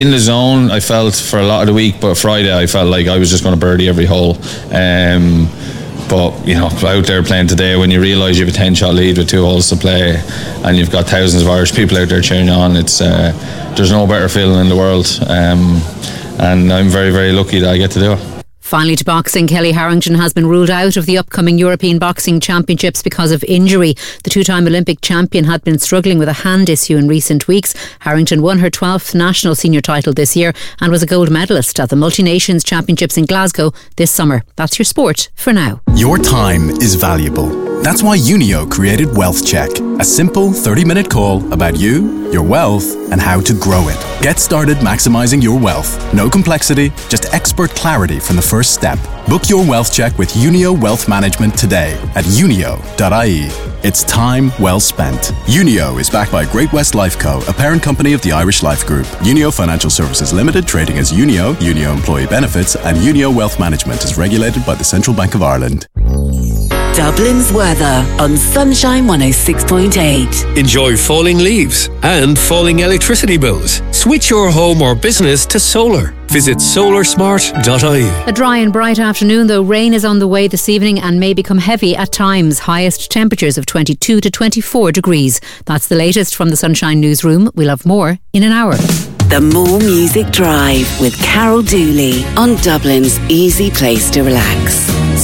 In the zone, I felt for a lot of the week, but Friday I felt like I was just going to birdie every hole. But out there playing today, when you realise you have a 10-shot lead with 2 holes to play, and you've got thousands of Irish people out there cheering on, there's no better feeling in the world, and I'm very, very lucky that I get to do it. Finally to boxing, Kelly Harrington has been ruled out of the upcoming European Boxing Championships because of injury. The 2-time Olympic champion had been struggling with a hand issue in recent weeks. Harrington won her 12th national senior title this year and was a gold medalist at the Multi-Nations Championships in Glasgow this summer. That's your sport for now. Your time is valuable. That's why Unio created Wealth Check, a simple 30-minute call about you, your wealth, and how to grow it. Get started maximising your wealth. No complexity, just expert clarity from the first step. Book your Wealth Check with Unio Wealth Management today at unio.ie. It's time well spent. Unio is backed by Great West Life Co., a parent company of the Irish Life Group. Unio Financial Services Limited, trading as Unio, Unio Employee Benefits, and Unio Wealth Management is regulated by the Central Bank of Ireland. Dublin's weather on Sunshine 106.8. Enjoy falling leaves and falling electricity bills. Switch your home or business to solar. Visit solarsmart.ie. A dry and bright afternoon, though rain is on the way this evening and may become heavy at times. Highest temperatures of 22 to 24 degrees. That's the latest from the Sunshine Newsroom. We'll have more in an hour. The More Music Drive with Carol Dooley on Dublin's easy place to relax.